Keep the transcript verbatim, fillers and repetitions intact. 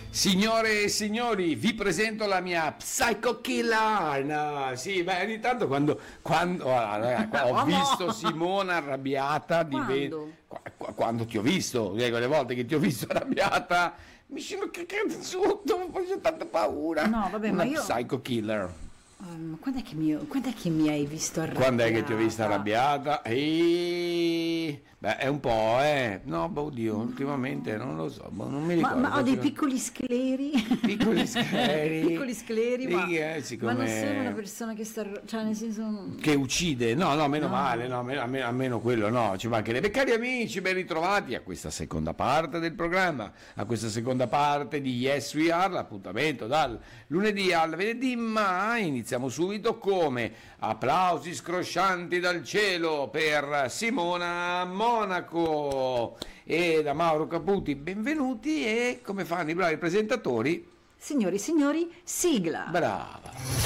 Signore e signori, vi presento la mia Psycho Killer. No, sì, beh, ogni tanto quando, quando oh, ragazzi, ho visto Simona arrabbiata di ve- Quando? qu- quando ti ho visto, eh, quelle volte che ti ho visto arrabbiata, mi sono cagato sotto, ho tanta paura. No, vabbè, Una ma io- Psycho Killer. Um, quando, è che mi, quando è che mi hai visto arrabbiata? Quando è che ti ho vista arrabbiata? E... Beh, è un po', eh. No, boh, oddio, ultimamente non lo so, boh, non mi Ma, ricordo. ma ho dei Però- piccoli scleri. Piccoli scleri. Piccoli scleri, ma, Sì, eh, siccome- ma non sono una persona che sta... Cioè, nel senso... Che uccide, no, no, meno No. male, no, almeno, almeno- almeno quello no, ci mancherebbe. Cari amici, ben ritrovati a questa seconda parte del programma, a questa seconda parte di Yes We Are, l'appuntamento dal lunedì al venerdì, ma iniziamo subito come applausi scroscianti dal cielo per Simona Monaco e da Mauro Caputi, benvenuti e come fanno i bravi presentatori? Signori e signori, sigla! Brava.